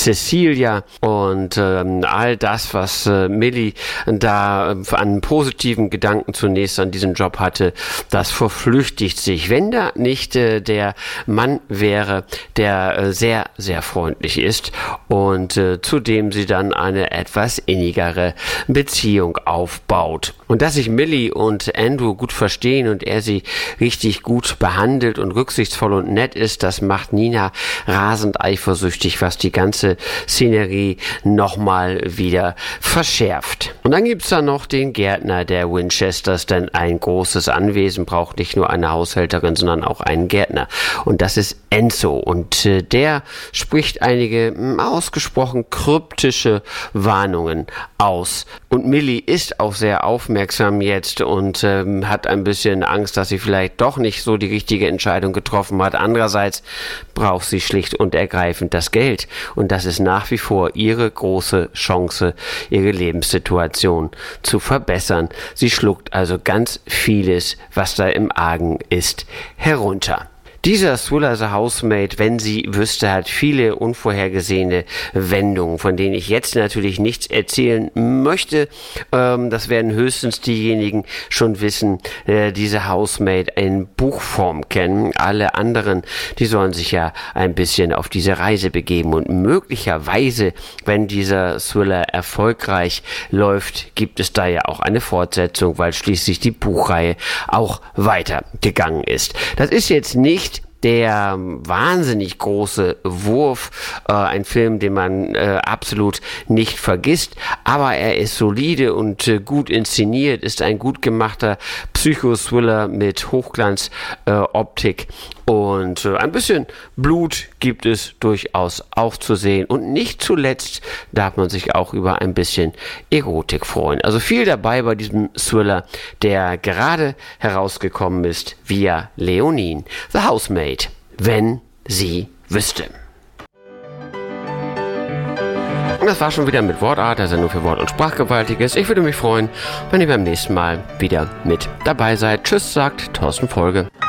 Cecilia und all das, was Millie da an positiven Gedanken zunächst an diesen Job hatte, das verflüchtigt sich. Wenn da nicht der Mann wäre, der sehr, sehr freundlich ist und zu dem sie dann eine etwas innigere Beziehung aufbaut. Und dass sich Millie und Andrew gut verstehen und er sie richtig gut behandelt und rücksichtsvoll und nett ist, das macht Nina rasend eifersüchtig, was die ganze Szenerie nochmal wieder verschärft. Und dann gibt's da noch den Gärtner der Winchesters, denn ein großes Anwesen braucht nicht nur eine Haushälterin, sondern auch einen Gärtner. Und das ist Enzo. Und der spricht einige ausgesprochen kryptische Warnungen aus. Und Millie ist auch sehr aufmerksam jetzt und hat ein bisschen Angst, dass sie vielleicht doch nicht so die richtige Entscheidung getroffen hat. Andererseits braucht sie schlicht und ergreifend das Geld. Und das ist nach wie vor ihre große Chance, ihre Lebenssituation zu verbessern. Sie schluckt also ganz vieles, was da im Argen ist, herunter. Dieser Thriller The Housemaid, wenn sie wüsste, hat viele unvorhergesehene Wendungen, von denen ich jetzt natürlich nichts erzählen möchte. Das werden höchstens diejenigen schon wissen, diese Housemaid in Buchform kennen. Alle anderen, die sollen sich ja ein bisschen auf diese Reise begeben und möglicherweise, wenn dieser Thriller erfolgreich läuft, gibt es da ja auch eine Fortsetzung, weil schließlich die Buchreihe auch weitergegangen ist. Das ist jetzt nicht der wahnsinnig große Wurf, ein Film, den man absolut nicht vergisst, aber er ist solide und gut inszeniert, ist ein gut gemachter Psychothriller mit Hochglanzoptik und ein bisschen Blut gibt es durchaus auch zu sehen und nicht zuletzt darf man sich auch über ein bisschen Erotik freuen. Also viel dabei bei diesem Thriller, der gerade herausgekommen ist via Leonin, The Housemaid, wenn sie wüsste. Und das war schon wieder mit Wortart, der Sendung für Wort- und Sprachgewaltiges. Ich würde mich freuen, wenn ihr beim nächsten Mal wieder mit dabei seid. Tschüss, sagt Thorsten Folge.